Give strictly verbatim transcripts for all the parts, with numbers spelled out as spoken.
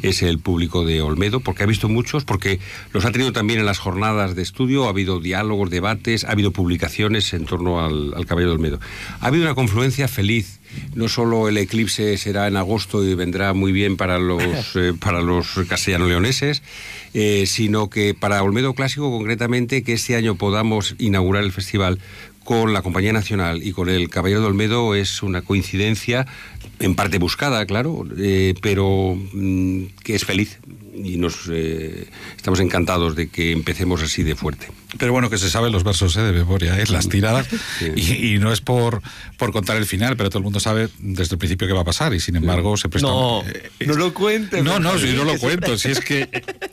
es el público de Olmedo, porque ha visto muchos, porque los ha tenido también en las jornadas de estudio, ha habido diálogos, debates, ha habido publicaciones en torno al, al Caballero de Olmedo. Ha habido una confluencia feliz. No solo el eclipse será en agosto y vendrá muy bien para los, eh, para los castellano-leoneses, eh, sino que para Olmedo Clásico concretamente, que este año podamos inaugurar el festival con la Compañía Nacional y con el Caballero de Olmedo es una coincidencia, en parte buscada, claro, eh, pero mm, que es feliz. Y nos eh, estamos encantados de que empecemos así de fuerte. Pero bueno, que se saben los versos, ¿eh? De memoria, ¿eh? Las tiradas, sí. y, y no es por, por contar el final, pero todo el mundo sabe desde el principio qué va a pasar, y sin embargo se presta... No, eh, no lo cuentes. No, no, si no lo cuento, si es que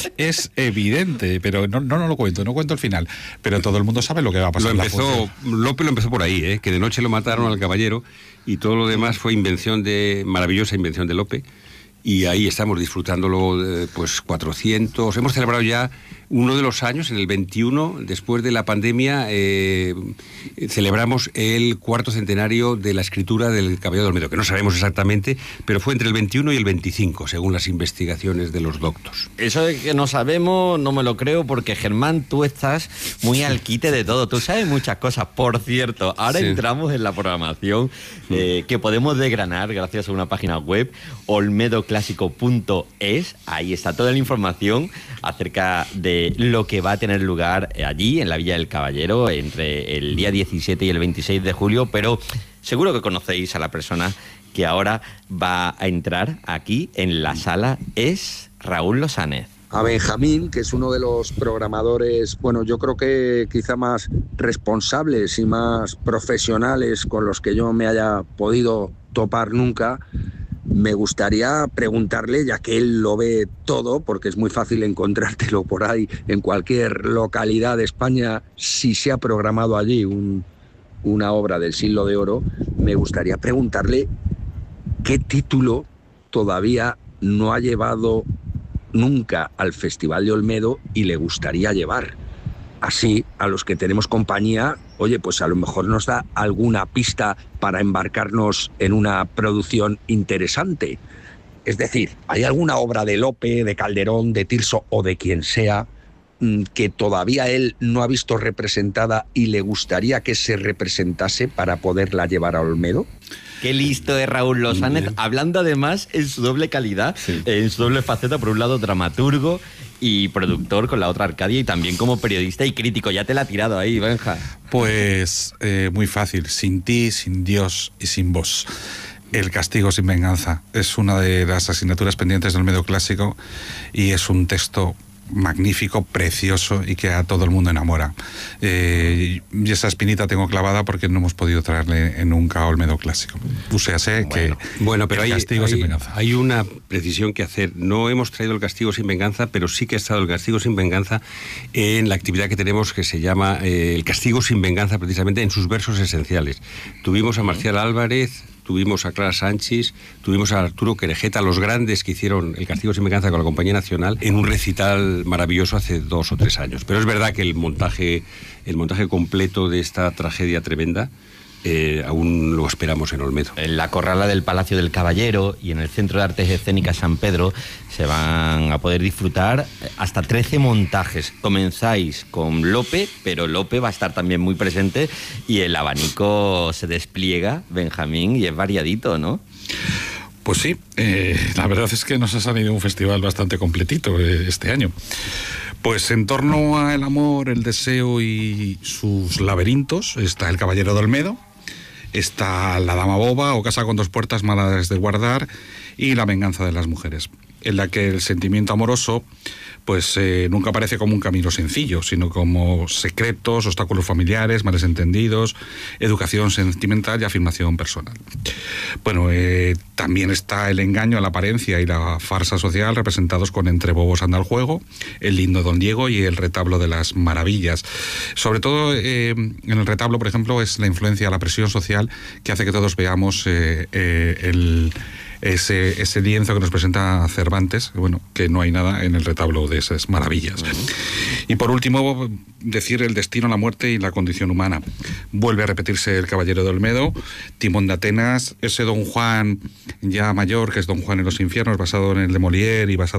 es evidente, pero no, no, no lo cuento, no cuento el final, pero todo el mundo sabe lo que va a pasar. Lo empezó, Lope lo empezó por ahí, ¿eh? Que de noche lo mataron al caballero, y todo lo demás fue invención de, maravillosa invención de Lope. Y ahí estamos disfrutándolo, eh, pues cuatrocientos. Hemos celebrado ya uno de los años, en el veintiuno, después de la pandemia, eh, celebramos el cuarto centenario de la escritura del Caballero de Olmedo, que no sabemos exactamente, pero fue entre el veintiuno y el veinticinco, según las investigaciones de los doctos. Eso de que no sabemos, no me lo creo, porque Germán, tú estás muy al quite de todo, tú sabes muchas cosas. Por cierto, ahora sí. entramos en la programación eh, que podemos desgranar gracias a una página web, olmedo clásico punto es. Ahí está toda la información acerca de lo que va a tener lugar allí, en la Villa del Caballero, entre el día diecisiete y el veintiséis de julio, pero seguro que conocéis a la persona que ahora va a entrar aquí en la sala, es Raúl Losánez. A Benjamín, que es uno de los programadores, bueno, yo creo que quizá más responsables y más profesionales con los que yo me haya podido topar nunca. Me gustaría preguntarle, ya que él lo ve todo, porque es muy fácil encontrártelo por ahí en cualquier localidad de España, si se ha programado allí un, una obra del Siglo de Oro, me gustaría preguntarle qué título todavía no ha llevado nunca al Festival de Olmedo y le gustaría llevar. Así, a los que tenemos compañía, oye, pues a lo mejor nos da alguna pista para embarcarnos en una producción interesante. Es decir, ¿hay alguna obra de Lope, de Calderón, de Tirso o de quien sea que todavía él no ha visto representada y le gustaría que se representase para poderla llevar a Olmedo? Qué listo es Raúl Losánez, hablando además en su doble calidad, sí. en su doble faceta, por un lado dramaturgo y productor con la otra Arcadia, y también como periodista y crítico. Ya te la ha tirado ahí, Benja. Pues eh, muy fácil, sin ti, sin Dios y sin vos. El castigo sin venganza es una de las asignaturas pendientes del Olmedo Clásico y es un texto magnífico, precioso y que a todo el mundo enamora. Eh, y esa espinita tengo clavada porque no hemos podido traerle nunca a Olmedo Clásico. O sea, sé bueno, que bueno, pero el hay, castigo hay, sin venganza. Hay una precisión que hacer. No hemos traído el castigo sin venganza, pero sí que ha estado el castigo sin venganza en la actividad que tenemos que se llama eh, el castigo sin venganza, precisamente en sus versos esenciales. Tuvimos a Marcial Álvarez, tuvimos a Clara Sánchez, tuvimos a Arturo Querejeta, los grandes que hicieron el Castigo sin Venganza con la Compañía Nacional, en un recital maravilloso hace dos o tres años. Pero es verdad que el montaje, el montaje completo de esta tragedia tremenda eh, aún lo esperamos en Olmedo. En la corrala del Palacio del Caballero y en el Centro de Artes Escénicas San Pedro se van a poder disfrutar hasta trece montajes. Comenzáis con Lope, pero Lope va a estar también muy presente y el abanico se despliega, Benjamín, y es variadito, ¿no? Pues sí, eh, la verdad es que nos ha salido un festival bastante completito eh, este año. Pues en torno al amor, el deseo y sus laberintos está el Caballero de Olmedo, está La Dama Boba o Casa con dos puertas, malas de guardar, y La venganza de las mujeres, en la que el sentimiento amoroso pues eh, nunca aparece como un camino sencillo, sino como secretos, obstáculos familiares, males entendidos, educación sentimental y afirmación personal. Bueno, eh, también está el engaño, la apariencia y la farsa social representados con Entre bobos anda el juego, El lindo Don Diego y El retablo de las maravillas. Sobre todo eh, en el retablo, por ejemplo, es la influencia de la presión social que hace que todos veamos eh, eh, el... Ese, ese lienzo que nos presenta Cervantes, bueno, que no hay nada en el retablo de esas maravillas. Uh-huh. Y por último, decir el destino, la muerte y la condición humana. Vuelve a repetirse el Caballero de Olmedo, Timón de Atenas, ese Don Juan ya mayor, que es Don Juan en los infiernos, basado en el de Molière y basado